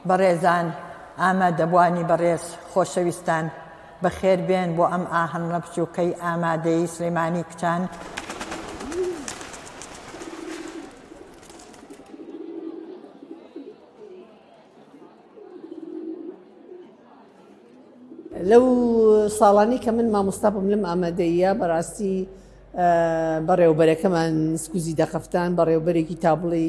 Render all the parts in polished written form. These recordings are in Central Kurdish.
بەڕێزان ئامادەبوانی بەڕێز خۆشەویستان بەخێر بێن بۆ ئەم ئاهەنگە بچووکەی ئامادەیی سلێمانی کچان. لەو ساڵانی کە من مامۆستا بووم لەم ئامادەییە بەڕاستی بەڕێوەبەرەکەمان سکوزی دەخەفتان بەڕێوەبەرێکی تابڵی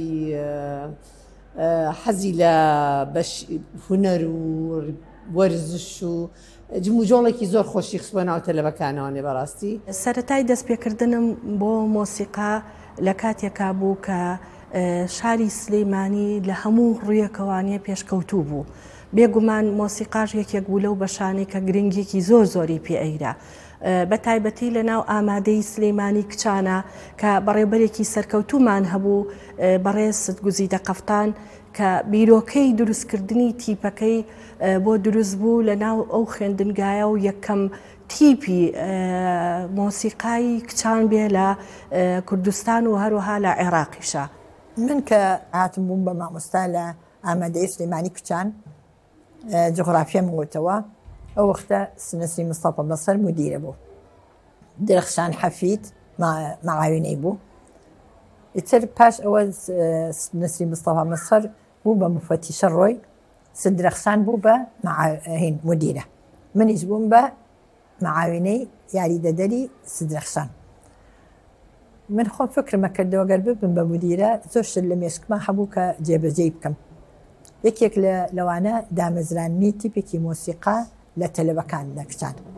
حەزی لە هونەر و وەرزش و جموجۆڵێکی زۆر خۆشی خستووە ناو تەلەڤەکانەوەنێ. بەڕاستی سەرەتای دەستپێکردنم بۆ مۆسیقا لە کاتێکا بوو کە شاری سلەیمانی لە هەموو ڕوویەکەوانیە پێشکەوتوو بوو. بێگومان مۆسیقاژ یەکێک بوو لەو بەشانەی کە گرنگێکی زۆری پێئەیرا، بە تایبەتی لە ناو ئامادەی سلەیمانی کچانە کە بەڕێوەبەرێکی سەرکەوتومان هەبوو بەڕێز ستگوزی دەقەفتان کە بیرۆکەی دروستکردنی تیپەکەی بۆ دروست بوو لە ناو ئەو خوێندنگایە و یەکەم تیپی مۆسیقای کچان بێ لە کوردستان و هەروەها لە عێراقیشە. من کە هاتم بووم بە مامۆستا لە ئامادەی سلێمانی کچان جغرافیەم گوتەوە، ئەو وەختە سنەسری مستەفا مەسەر مدیرە بوو، درەخشان حەفید معاوینەی بوو. ئیتر پاش ئەوە نسری مستەفا مەسەر بوو بە مفەتیشە ڕۆی، درەخشان بوو بە مدیرە، منیش بووم بە معاوینەی یاریدەدەری درەخشان. من خۆم فکرمە کردەوە گەر ببم بە مدیرە زۆر شت لە مێشکمان هەبوو کە جێبەجێ بکەم. یەکێک لەوانە دامەزرانی تیپێکی مۆسیقا لە تەلەڤەکان لە کچان.